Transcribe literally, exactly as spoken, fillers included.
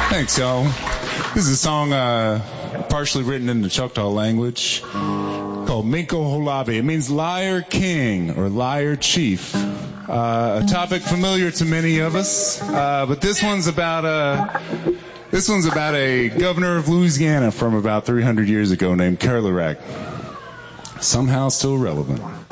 Thanks, y'all. This is a song uh, partially written in the Choctaw language called Minko Holabi. It means liar king or liar chief. Uh, a topic familiar to many of us, uh, but this one's about a this one's about a governor of Louisiana from about three hundred years ago named Kerlerac. Somehow still relevant.